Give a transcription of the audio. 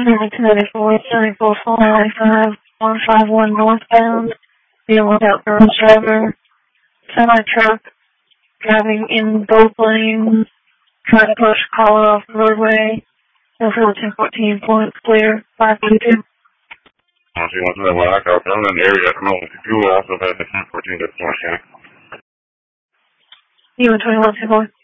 1994, 74, 495, 151 northbound. Be on lookout for a driver. Semi-truck driving in both lanes. Trying to push a caller off the roadway. Over 1014 points clear. 522. I see what's in the blackout. I'm in the area at the moment. You also had the 1014 to 4. You and 21 10